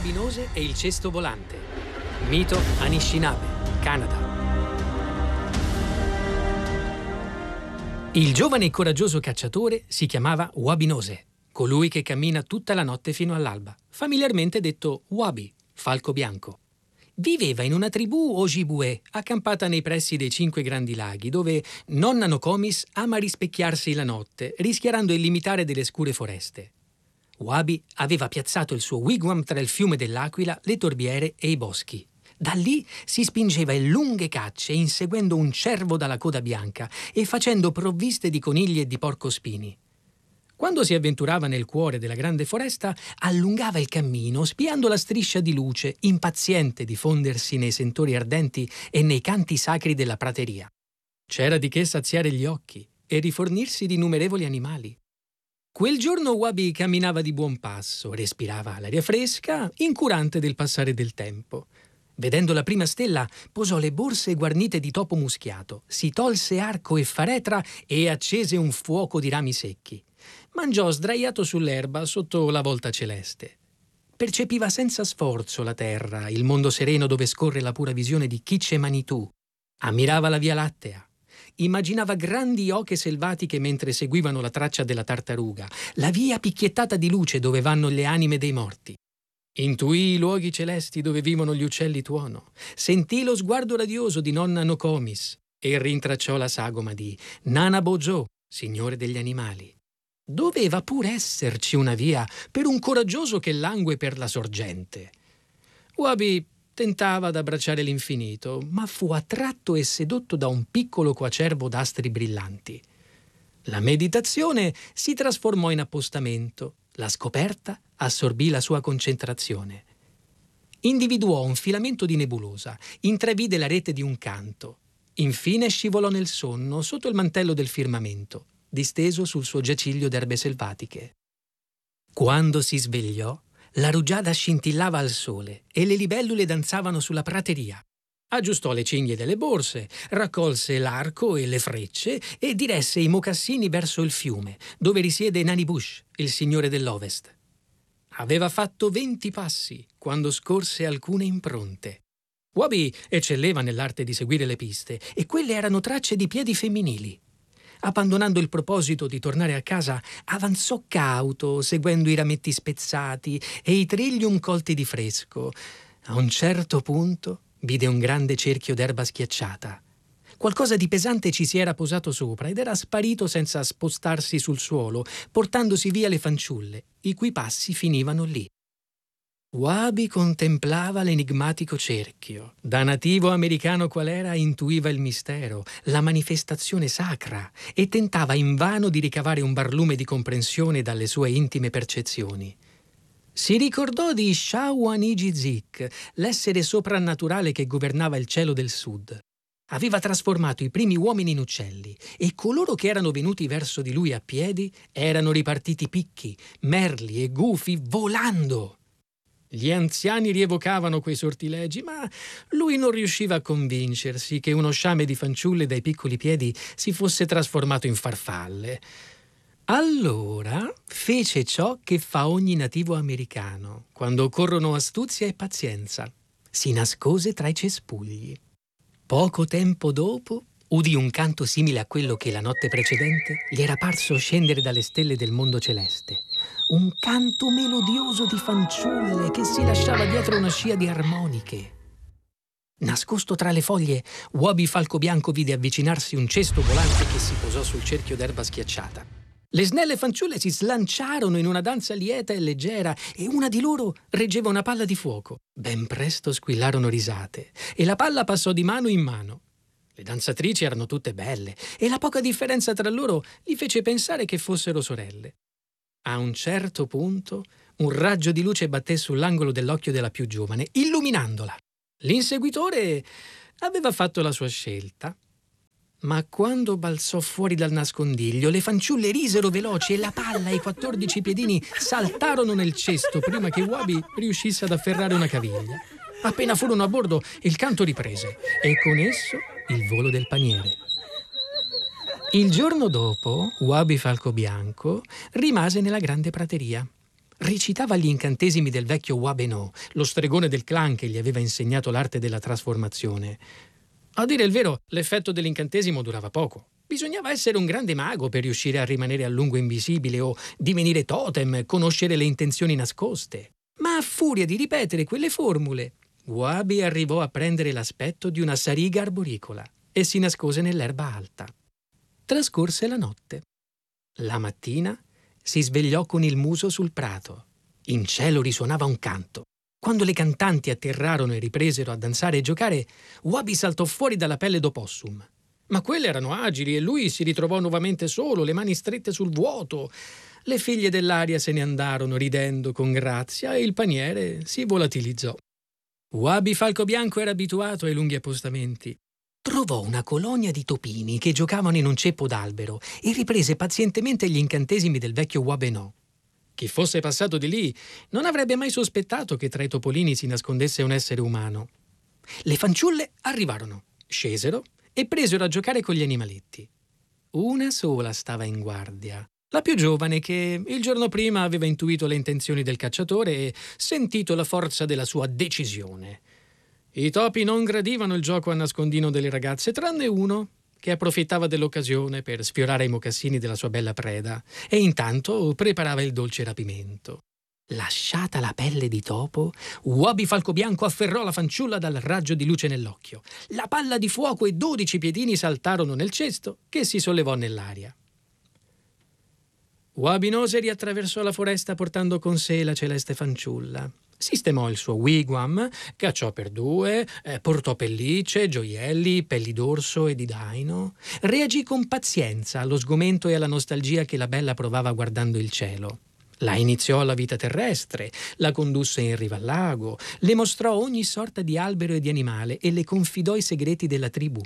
Wabinose e il cesto volante. Mito Anishinaabe, Canada. Il giovane e coraggioso cacciatore si chiamava Wabinose, colui che cammina tutta la notte fino all'alba, familiarmente detto Wabi, falco bianco. Viveva in una tribù Ojibwe, accampata nei pressi dei 5 grandi laghi, dove nonna Nokomis ama rispecchiarsi la notte, rischiarando il limitare delle scure foreste. Wabi aveva piazzato il suo wigwam tra il fiume dell'Aquila, le torbiere e i boschi. Da lì si spingeva in lunghe cacce, inseguendo un cervo dalla coda bianca e facendo provviste di conigli e di porcospini. Quando si avventurava nel cuore della grande foresta, allungava il cammino, spiando la striscia di luce, impaziente di fondersi nei sentori ardenti e nei canti sacri della prateria. C'era di che saziare gli occhi e rifornirsi di innumerevoli animali. Quel giorno Wabi camminava di buon passo, respirava l'aria fresca, incurante del passare del tempo. Vedendo la prima stella, posò le borse guarnite di topo muschiato, si tolse arco e faretra e accese un fuoco di rami secchi. Mangiò sdraiato sull'erba sotto la volta celeste. Percepiva senza sforzo la terra, il mondo sereno dove scorre la pura visione di Kitche Manitou. Ammirava la Via Lattea. Immaginava grandi oche selvatiche mentre seguivano la traccia della tartaruga, la via picchiettata di luce dove vanno le anime dei morti. Intuì i luoghi celesti dove vivono gli uccelli tuono, sentì lo sguardo radioso di nonna Nokomis e rintracciò la sagoma di Nana Bojo, signore degli animali. Doveva pure esserci una via per un coraggioso che langue per la sorgente. Wabi tentava d'abbracciare l'infinito, ma fu attratto e sedotto da un piccolo coacervo d'astri brillanti. La meditazione si trasformò in appostamento, la scoperta assorbì la sua concentrazione. Individuò un filamento di nebulosa, intravide la rete di un canto. Infine scivolò nel sonno sotto il mantello del firmamento, disteso sul suo giaciglio d'erbe selvatiche. Quando si svegliò, la rugiada scintillava al sole e le libellule danzavano sulla prateria. Aggiustò le cinghie delle borse, raccolse l'arco e le frecce e diresse i mocassini verso il fiume, dove risiede Nani Bush, il signore dell'Ovest. Aveva fatto 20 passi quando scorse alcune impronte. Wabi eccelleva nell'arte di seguire le piste e quelle erano tracce di piedi femminili. Abbandonando il proposito di tornare a casa, avanzò cauto, seguendo i rametti spezzati e i trillium colti di fresco. A un certo punto vide un grande cerchio d'erba schiacciata. Qualcosa di pesante ci si era posato sopra ed era sparito senza spostarsi sul suolo, portandosi via le fanciulle, i cui passi finivano lì. Wabi contemplava l'enigmatico cerchio. Da nativo americano qual era, intuiva il mistero, la manifestazione sacra, e tentava invano di ricavare un barlume di comprensione dalle sue intime percezioni. Si ricordò di Shawaniji-Zik, l'essere soprannaturale che governava il cielo del sud. Aveva trasformato i primi uomini in uccelli e coloro che erano venuti verso di lui a piedi erano ripartiti picchi, merli e gufi volando. Gli anziani rievocavano quei sortilegi, ma lui non riusciva a convincersi che uno sciame di fanciulle dai piccoli piedi si fosse trasformato in farfalle. Allora fece ciò che fa ogni nativo americano, quando occorrono astuzia e pazienza. Si nascose tra i cespugli. Poco tempo dopo udì un canto simile a quello che la notte precedente gli era parso scendere dalle stelle del mondo celeste. Un canto melodioso di fanciulle che si lasciava dietro una scia di armoniche. Nascosto tra le foglie, Wabi Falco Bianco vide avvicinarsi un cesto volante che si posò sul cerchio d'erba schiacciata. Le snelle fanciulle si slanciarono in una danza lieta e leggera e una di loro reggeva una palla di fuoco. Ben presto squillarono risate e la palla passò di mano in mano. Le danzatrici erano tutte belle e la poca differenza tra loro gli fece pensare che fossero sorelle. A un certo punto un raggio di luce batté sull'angolo dell'occhio della più giovane, illuminandola. L'inseguitore aveva fatto la sua scelta, ma quando balzò fuori dal nascondiglio le fanciulle risero veloci e la palla e i 14 piedini saltarono nel cesto prima che Wabi riuscisse ad afferrare una caviglia. Appena furono a bordo, il canto riprese e con esso il volo del paniere. Il giorno dopo, Wabi Falco Bianco rimase nella grande prateria. Recitava gli incantesimi del vecchio Wabeno, lo stregone del clan che gli aveva insegnato l'arte della trasformazione. A dire il vero, l'effetto dell'incantesimo durava poco. Bisognava essere un grande mago per riuscire a rimanere a lungo invisibile o divenire totem, conoscere le intenzioni nascoste. Ma a furia di ripetere quelle formule, Wabi arrivò a prendere l'aspetto di una sariga arboricola e si nascose nell'erba alta. Trascorse la notte. La mattina si svegliò con il muso sul prato. In cielo risuonava un canto. Quando le cantanti atterrarono e ripresero a danzare e giocare, Wabi saltò fuori dalla pelle d'opossum. Ma quelle erano agili e lui si ritrovò nuovamente solo, le mani strette sul vuoto. Le figlie dell'aria se ne andarono ridendo con grazia e il paniere si volatilizzò. Wabi Falcobianco era abituato ai lunghi appostamenti. Trovò una colonia di topini che giocavano in un ceppo d'albero e riprese pazientemente gli incantesimi del vecchio Wabenò. Chi fosse passato di lì non avrebbe mai sospettato che tra i topolini si nascondesse un essere umano. Le fanciulle arrivarono, scesero e presero a giocare con gli animaletti. Una sola stava in guardia, la più giovane che il giorno prima aveva intuito le intenzioni del cacciatore e sentito la forza della sua decisione. I topi non gradivano il gioco a nascondino delle ragazze, tranne uno che approfittava dell'occasione per sfiorare i mocassini della sua bella preda e intanto preparava il dolce rapimento. Lasciata la pelle di topo, Wabi Falcobianco afferrò la fanciulla dal raggio di luce nell'occhio. La palla di fuoco e 12 piedini saltarono nel cesto che si sollevò nell'aria. Wabinose riattraversò la foresta portando con sé la celeste fanciulla. Sistemò il suo wigwam, cacciò per due, portò pellicce, gioielli, pelli d'orso e di daino. Reagì con pazienza allo sgomento e alla nostalgia che la bella provava guardando il cielo. La iniziò alla vita terrestre, la condusse in riva al lago, le mostrò ogni sorta di albero e di animale e le confidò i segreti della tribù.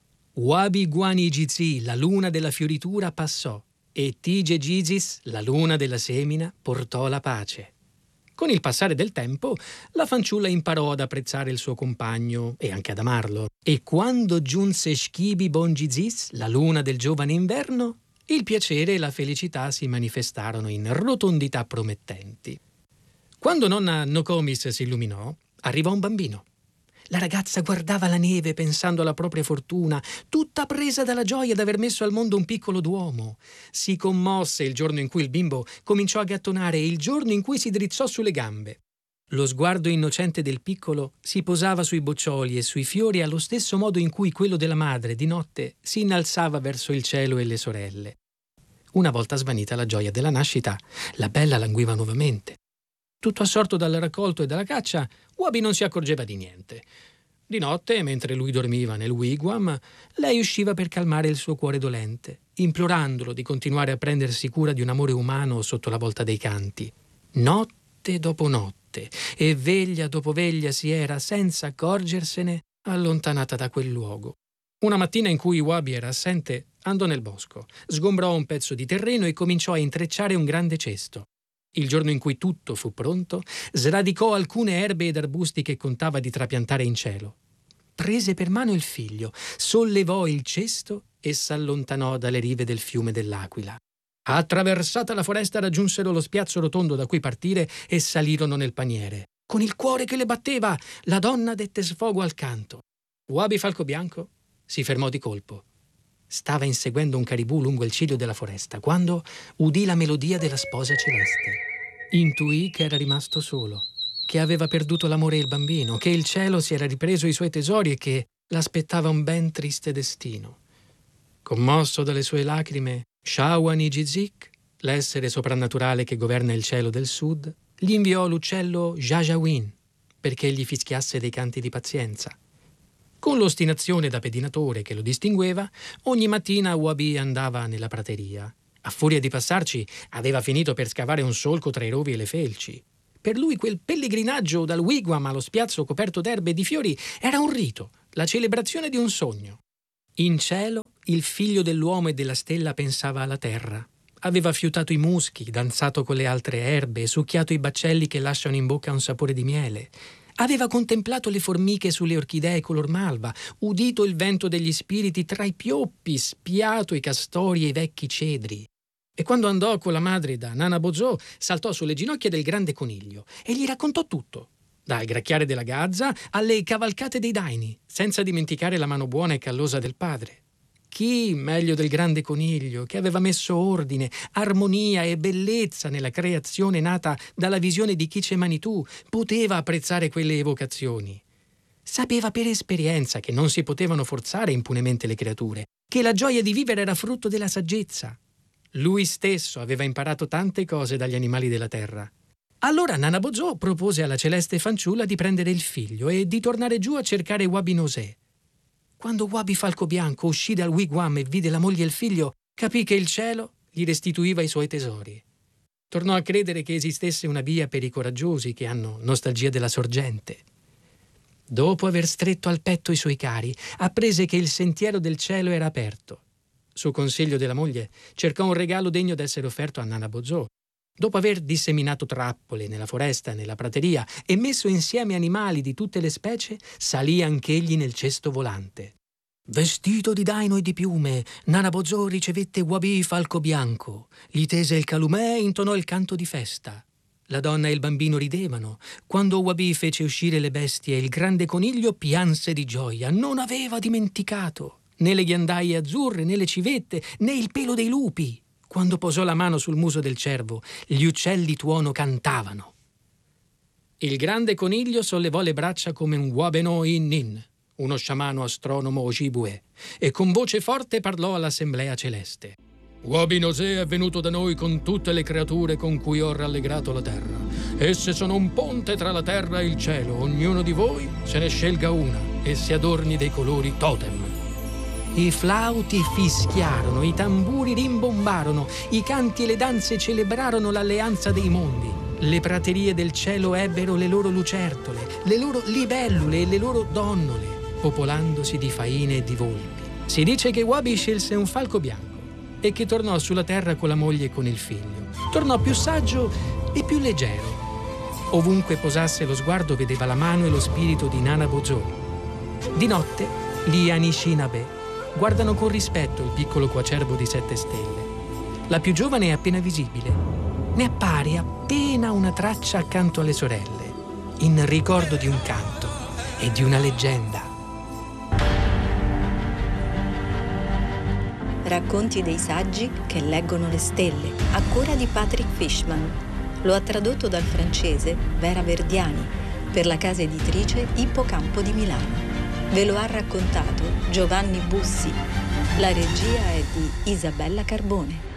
Wabi Guani Gizi, la luna della fioritura, passò e Tige Gizis, la luna della semina, portò la pace. Con il passare del tempo, la fanciulla imparò ad apprezzare il suo compagno e anche ad amarlo. E quando giunse Shkibi Bongizis, la luna del giovane inverno, il piacere e la felicità si manifestarono in rotondità promettenti. Quando nonna Nokomis si illuminò, arrivò un bambino. La ragazza guardava la neve pensando alla propria fortuna, tutta presa dalla gioia d'aver messo al mondo un piccolo duomo. Si commosse il giorno in cui il bimbo cominciò a gattonare e il giorno in cui si drizzò sulle gambe. Lo sguardo innocente del piccolo si posava sui boccioli e sui fiori allo stesso modo in cui quello della madre di notte si innalzava verso il cielo e le sorelle. Una volta svanita la gioia della nascita, la bella languiva nuovamente. Tutto assorto dal raccolto e dalla caccia, Wabi non si accorgeva di niente. Di notte, mentre lui dormiva nel wigwam, lei usciva per calmare il suo cuore dolente, implorandolo di continuare a prendersi cura di un amore umano sotto la volta dei canti. Notte dopo notte e veglia dopo veglia si era, senza accorgersene, allontanata da quel luogo. Una mattina in cui Wabi era assente, andò nel bosco, sgombrò un pezzo di terreno e cominciò a intrecciare un grande cesto. Il giorno in cui tutto fu pronto, sradicò alcune erbe ed arbusti che contava di trapiantare in cielo. Prese per mano il figlio, sollevò il cesto e s'allontanò dalle rive del fiume dell'Aquila. Attraversata la foresta raggiunsero lo spiazzo rotondo da cui partire e salirono nel paniere. Con il cuore che le batteva, la donna dette sfogo al canto. Wabi Falcobianco si fermò di colpo. Stava inseguendo un caribù lungo il ciglio della foresta quando udì la melodia della sposa celeste. Intuì che era rimasto solo, che aveva perduto l'amore e il bambino, che il cielo si era ripreso i suoi tesori e che l'aspettava un ben triste destino. Commosso dalle sue lacrime, Shawani Gizik, l'essere soprannaturale che governa il cielo del sud, gli inviò l'uccello Jajawin perché gli fischiasse dei canti di pazienza. Con l'ostinazione da pedinatore che lo distingueva, ogni mattina Wabi andava nella prateria. A furia di passarci, aveva finito per scavare un solco tra i rovi e le felci. Per lui quel pellegrinaggio dal wigwam allo spiazzo coperto d'erbe e di fiori era un rito, la celebrazione di un sogno. In cielo, il figlio dell'uomo e della stella pensava alla terra. Aveva fiutato i muschi, danzato con le altre erbe, succhiato i baccelli che lasciano in bocca un sapore di miele. Aveva contemplato le formiche sulle orchidee color malva, udito il vento degli spiriti tra i pioppi, spiato i castori e i vecchi cedri. E quando andò con la madre da Nana Bozò, saltò sulle ginocchia del grande coniglio e gli raccontò tutto, dal gracchiare della gazza alle cavalcate dei daini, senza dimenticare la mano buona e callosa del padre. Chi, meglio del grande coniglio, che aveva messo ordine, armonia e bellezza nella creazione nata dalla visione di Kiche Manitou, poteva apprezzare quelle evocazioni? Sapeva per esperienza che non si potevano forzare impunemente le creature, che la gioia di vivere era frutto della saggezza. Lui stesso aveva imparato tante cose dagli animali della terra. Allora Nana Bozò propose alla celeste fanciulla di prendere il figlio e di tornare giù a cercare Wabi Nosè. Quando Wabi Falco Bianco uscì dal wigwam e vide la moglie e il figlio, capì che il cielo gli restituiva i suoi tesori. Tornò a credere che esistesse una via per i coraggiosi che hanno nostalgia della sorgente. Dopo aver stretto al petto i suoi cari, apprese che il sentiero del cielo era aperto. Su consiglio della moglie, cercò un regalo degno d'essere offerto a Nana Bozò. Dopo aver disseminato trappole nella foresta e nella prateria e messo insieme animali di tutte le specie, salì anch'egli nel cesto volante. Vestito di daino e di piume, Nana Bozò ricevette Wabi Falco Bianco, gli tese il calumè e intonò il canto di festa. La donna e il bambino ridevano. Quando Wabi fece uscire le bestie, il grande coniglio pianse di gioia. Non aveva dimenticato né le ghiandaie azzurre, né le civette, né il pelo dei lupi. Quando posò la mano sul muso del cervo, gli uccelli tuono cantavano. Il grande coniglio sollevò le braccia come un Wabeno Innin, uno sciamano astronomo Ojibwe, e con voce forte parlò all'assemblea celeste. Wabi Nosè è venuto da noi con tutte le creature con cui ho rallegrato la terra. Esse sono un ponte tra la terra e il cielo. Ognuno di voi se ne scelga una e si adorni dei colori totem. I flauti fischiarono, i tamburi rimbombarono, i canti e le danze celebrarono l'alleanza dei mondi. Le praterie del cielo ebbero le loro lucertole, le loro libellule e le loro donnole, popolandosi di faine e di volpi. Si dice che Wabi scelse un falco bianco e che tornò sulla terra con la moglie e con il figlio. Tornò più saggio e più leggero. Ovunque posasse lo sguardo vedeva la mano e lo spirito di Nana Bozò. Di notte gli Anishinaabe guardano con rispetto il piccolo coacervo di 7 stelle. La più giovane è appena visibile. Ne appare appena una traccia accanto alle sorelle, in ricordo di un canto e di una leggenda. Racconti dei saggi che leggono le stelle, a cura di Patrick Fishman. Lo ha tradotto dal francese Vera Verdiani per la casa editrice Ippocampo di Milano. Ve lo ha raccontato Giovanni Bussi. La regia è di Isabella Carbone.